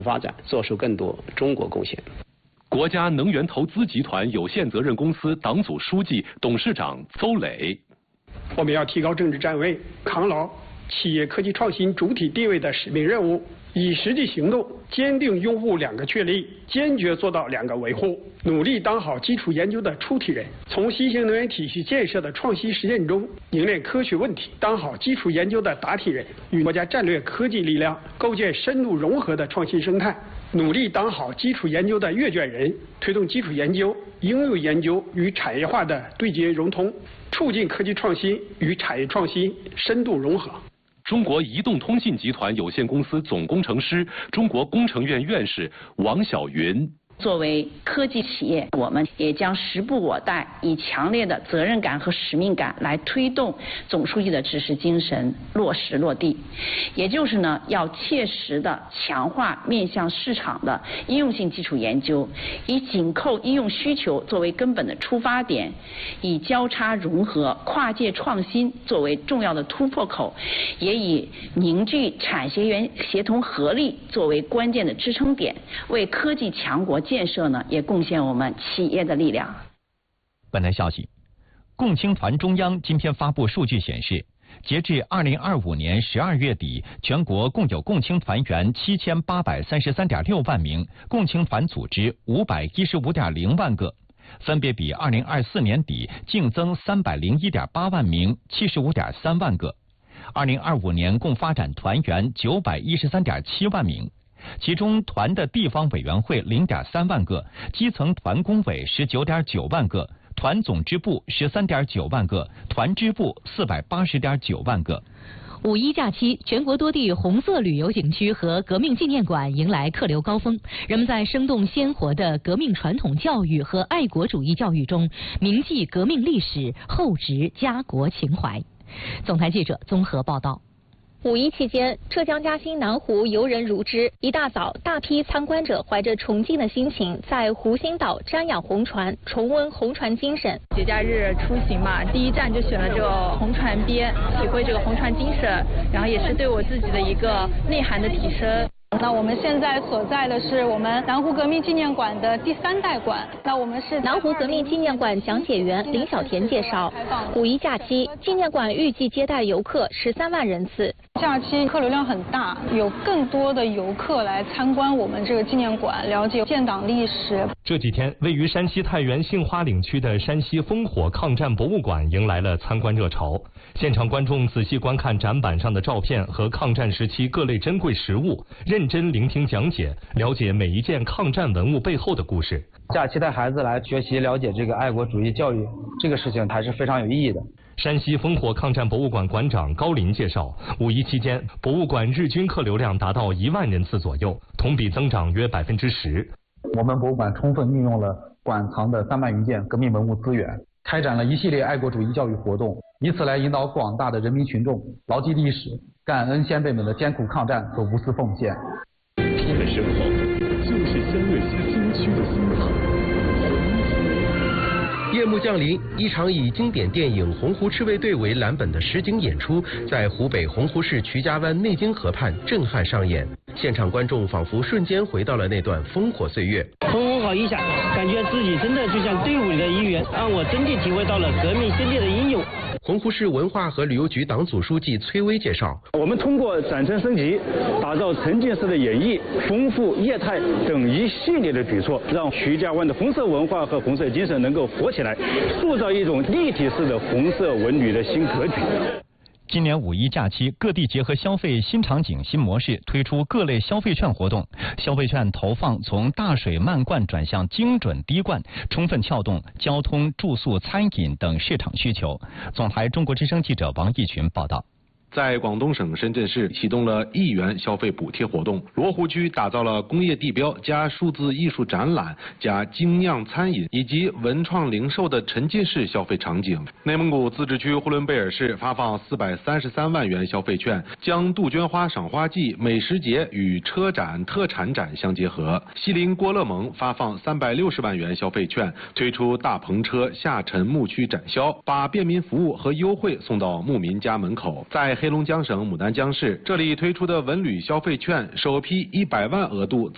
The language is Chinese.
发展做出更多中国贡献。 国家能源投资集团有限责任公司党组书记、董事长邹磊。 我们要提高政治站位，扛牢企业科技创新主体地位的使命任务，以实际行动坚定拥护2个确立，坚决做到2个维护，努力当好基础研究的出题人，从新型能源体系建设的创新实践中凝练科学问题，当好基础研究的答题人，与国家战略科技力量构建深度融合的创新生态，努力当好基础研究的阅卷人，推动基础研究、应用研究与产业化的对接融通，促进科技创新与产业创新深度融合。 中国移动通信集团有限公司总工程师、中国工程院院士王晓云。 作为科技企业，我们也将时不我待，以强烈的责任感和使命感来推动总书记的指示精神落实落地。也就是呢，要切实的强化面向市场的应用性基础研究，以紧扣应用需求作为根本的出发点，以交叉融合、跨界创新作为重要的突破口，也以凝聚产学研协同合力作为关键的支撑点，为科技强国建设呢，也贡献我们企业的力量。 本台消息，共青团中央今天发布数据显示，截至2025年12月底，全国共有共青团员7833.6万名，共青团组织515.0万个，分别比2024年底净增301.8万名，75.3万个。2025年共发展团员913.7万名。其中团的地方委员会0.3万个，基层团工委19.9万个，团总支部13.9万个，团支部480.9万个。 五一假期，全国多地红色旅游景区和革命纪念馆迎来客流高峰，人们在生动鲜活的革命传统教育和爱国主义教育中铭记革命历史，厚植家国情怀。总台记者综合报道。 五一期间，浙江嘉兴南湖游人如织。一大早，大批参观者怀着崇敬的心情，在湖心岛瞻仰红船，重温红船精神。 节假日出行嘛，第一站就选了这个红船边，体会这个红船精神，然后也是对我自己的一个内涵的提升。 那我们现在所在的是我们南湖革命纪念馆的第3代馆。那我们是南湖革命纪念馆讲解员林小田介绍，五一假期，纪念馆预计接待游客13万人次。 假期客流量很大，有更多的游客来参观我们这个纪念馆，了解建党历史。 这几天，位于山西太原杏花岭区的山西烽火抗战博物馆迎来了参观热潮。现场观众仔细观看展板上的照片和抗战时期各类珍贵实物，认真聆听讲解，了解每一件抗战文物背后的故事。 假期带孩子来学习了解这个爱国主义教育，这个事情还是非常有意义的。 山西烽火抗战博物馆馆长高林介绍，五一期间，博物馆日均客流量达到1万人次左右，同比增长约10%。 我们博物馆充分运用了馆藏的3万余件革命文物资源，开展了一系列爱国主义教育活动，以此来引导广大的人民群众牢记历史，感恩先辈们的艰苦抗战和无私奉献。 他的身后就是湘鄂西新区的心海。 夜幕降临，一场以经典电影《洪湖赤卫队》为蓝本的实景演出，在湖北洪湖市渠家湾内经河畔震撼上演。现场观众仿佛瞬间回到了那段烽火岁月。 风风好一下，感觉自己真的就像队伍里的一员，让我真的体会到了革命先烈的英勇。 洪湖市文化和旅游局党组书记崔威介绍， 我们通过展陈升级，打造沉浸式的演绎、丰富业态等一系列的举措，让徐家湾的红色文化和红色精神能够活起来，塑造一种立体式的红色文旅的新格局。 今年五一假期，各地结合消费新场景、新模式，推出各类消费券活动。消费券投放从大水漫灌转向精准滴灌，充分撬动交通、住宿、餐饮等市场需求。总台中国之声记者王义群报道。 在广东省深圳市启动了1元消费补贴活动，罗湖区打造了工业地标加数字艺术展览加精酿餐饮以及文创零售的沉浸式消费场景。内蒙古自治区呼伦贝尔市发放433万元消费券，将杜鹃花赏花季、美食节与车展、特产展相结合。锡林郭勒盟发放360万元消费券，推出大篷车下沉牧区展销，把便民服务和优惠送到牧民家门口。在黑龙江省牡丹江市，这里推出的文旅消费券首批100万额度